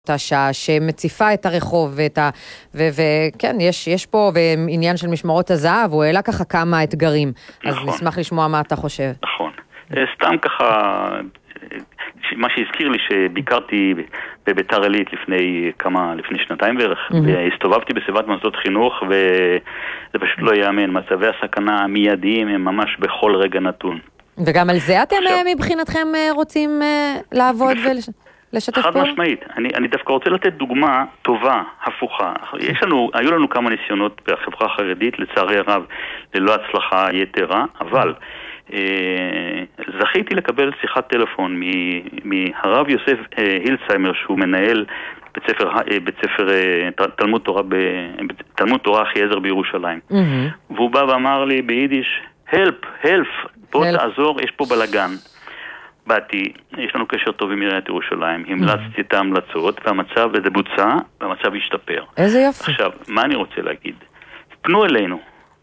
השעה שמציפה את הרחוב וכן, יש פה עניין של משמרות הזהב, הוא העלה ככה כמה אתגרים. אז נשמח לשמוע מה אתה חושב. נכון. סתם ככה, מה שהזכיר לי שביקרתי בביתר עילית לפני שנתיים בערך, והסתובבתי בסביבת מוסדות חינוך, וזה פשוט לא יאמן. מצבי הסכנה המיידיים הם ממש בכל רגע נתון. וגם על זה אתם מבחינתכם רוצים לעבוד ולשתף פעולה? חד משמעית. אני דווקא רוצה לתת דוגמה טובה, הפוכה. היו לנו כמה ניסיונות בחברה החרדית, לצערי הרב, ללא הצלחה יתרה, אבל זכיתי לקבל שיחת טלפון מהרב יוסף הילצהיימר, שהוא מנהל בית ספר תלמוד תורה אחיעזר בירושלים. והוא בא ואמר לי ביידיש, help, בוא תעזור, יש פה בלגן. באתי, יש לנו קשר טוב עם עיריית ירושלים, המלצתי את ההמלצות, וזה בוצע, והמצב השתפר. איזה יופי. עכשיו, מה אני רוצה להגיד? פנו אלינו,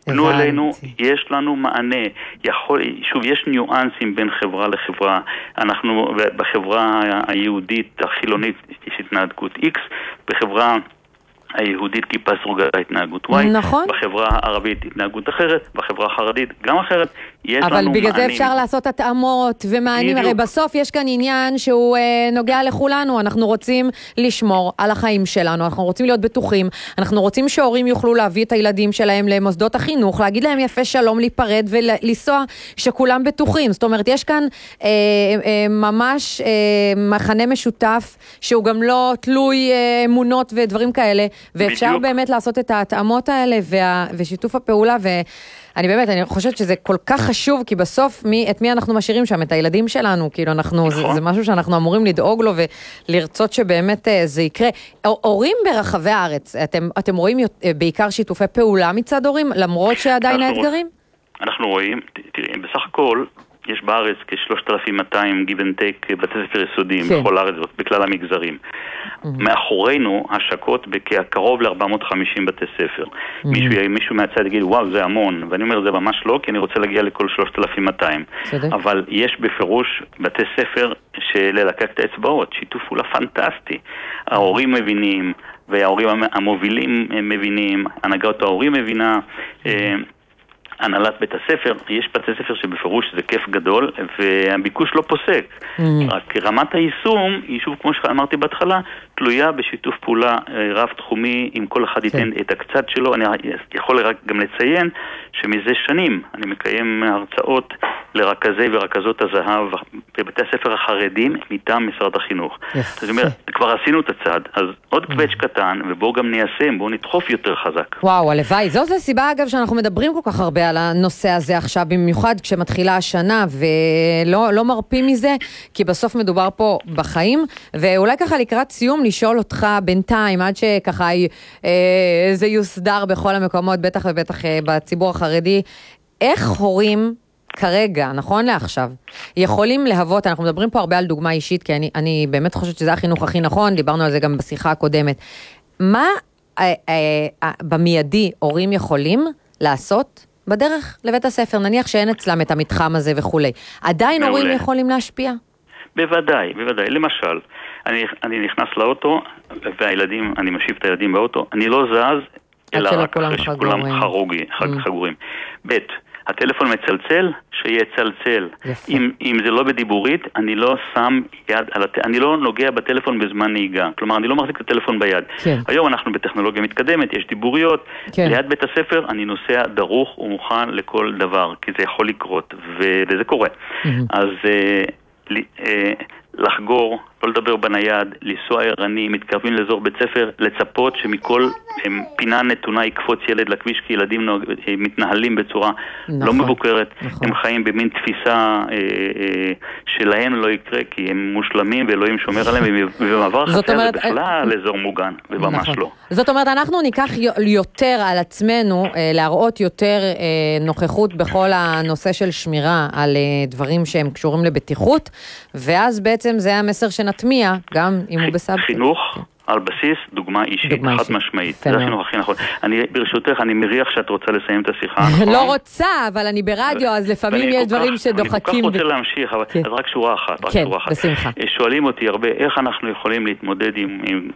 יש לנו מענה. שוב, יש ניואנסים בין חברה לחברה. אנחנו, בחברה היהודית, החילונית, יש התנהגות X, בחברה היהודית כיפה סרוגה התנהגות Y, נכון. בחברה הערבית התנהגות אחרת, בחברה החרדית גם אחרת. אבל בגלל זה אפשר לעשות התאמות ומענים, הרי בסוף יש כאן עניין שהוא נוגע לכולנו, אנחנו רוצים לשמור על החיים שלנו, אנחנו רוצים להיות בטוחים, אנחנו רוצים שהורים יוכלו להביא את הילדים שלהם למוסדות החינוך, להגיד להם יפה שלום, להיפרד ולנסוע שכולם בטוחים. זאת אומרת, יש כאן ממש מחנה משותף שהוא גם לא תלוי אמונות ודברים כאלה, ואפשר באמת לעשות את ההתאמות האלה ושיתוף הפעולה, ואני באמת, אני חושבת שזה כל כך חשוב, כי בסוף את מי אנחנו משאירים שם? את הילדים שלנו, כאילו זה משהו שאנחנו אמורים לדאוג לו ולרצות שבאמת זה יקרה. הורים ברחבי הארץ, אתם רואים בעיקר שיתופי פעולה מצד הורים, למרות שעדיין האתגרים? אנחנו רואים, תראי, בסך הכל יש בארץ כ-3,200 give and take בתי ספר יסודיים בכל הארץ, בכלל המגזרים. מאחורינו השקות בקרוב ל-450 בתי ספר. מישהו מהצד יגיד, וואו, זה המון. ואני אומר, זה ממש לא, כי אני רוצה להגיע לכל 3,200. אבל יש בפירוש בתי ספר שללקק את האצבעות, שיתוף פעולה פנטסטי. ההורים מבינים, וההורים המובילים מבינים, הנהגת ההורים מבינה, הנהלת בית הספר, יש בתי ספר שבפירוש זה כיף גדול, והביקוש לא פוסק. רק רמת היישום, היא שוב, כמו שאמרתי בהתחלה, תלויה בשיתוף פעולה רב-תחומי, אם כל אחד ייתן את הקצת שלו. אני יכול גם לציין שמזה שנים אני מקיים הרצאות לרכזי ורכזות הזהב בבתי הספר החרדים מטעם משרד החינוך. זאת אומרת, כבר עשינו את הצד, אז עוד קווץ' קטן, ובואו גם ניישם, בואו נדחוף יותר חזק. וואו, הלוואי. זאת הסיבה, אגב, שאנחנו מדברים כל כך הרבה על הנושא הזה עכשיו, במיוחד כשמתחילה השנה, ולא מרפים מזה, כי בסוף מדובר פה בחיים, ואולי ככה לקראת סיום לשאול אותך בינתיים, עד שככה זה יוסדר בכל המקומות, בטח ובטח בציבור החרדי, איך הורים כרגע, נכון לעכשיו, יכולים להוות, אנחנו מדברים פה הרבה על דוגמה אישית, כי אני באמת חושבת שזה החינוך הכי נכון, דיברנו על זה גם בשיחה הקודמת. מה במיידי הורים יכולים לעשות בדרך לבית הספר? נניח שאין אצלם את המתחם הזה וכו'. עדיין הורים יכולים להשפיע? בוודאי. למשל, אני נכנס לאוטו, והילדים, אני משיב את הילדים באוטו, אני לא זז, אלא רק אחרי שכולם חגורים. ב' הטלפון מצלצל, שיצלצל. אם זה לא בדיבורית, אני לא שם יד, אני לא נוגע בטלפון בזמן נהיגה. כלומר, אני לא מחזיק את הטלפון ביד. היום אנחנו בטכנולוגיה מתקדמת, יש דיבוריות. ליד בית הספר אני נוסע דרוך ומוכן לכל דבר, כי זה יכול לקרות, וזה קורה. אז לחגור, לא לדבר בנייד, לנסוע ערני, מתקרבים לאזור בית ספר, לצפות שמכל פינה נתונה יקפוץ ילד לכביש, כי ילדים מתנהלים בצורה לא מבוקרת, הם חיים במין תפיסה שלהם לא יקרה, כי הם מושלמים ואלוהים שומר עליהם, ובמעבר חציה זה בכלל אזור מוגן, וממש לא. זאת אומרת, אנחנו ניקח יותר על עצמנו, להראות יותר נוכחות בכל הנושא של שמירה על דברים שהם קשורים לבטיחות, ואז בעצם זה המסר שנטמיע, גם אם הוא בסבתא. על בסיס דוגמה אישית, חד משמעית. זה החינוך הכי נכון. ברשותך, אני מריח שאת רוצה לסיים את השיחה, נכון? לא רוצה, אבל אני ברדיו, אז לפעמים יש דברים שדוחקים. אני כל כך רוצה להמשיך, אבל רק שורה אחת. כן, בשמחה. שואלים אותי הרבה, איך אנחנו יכולים להתמודד עם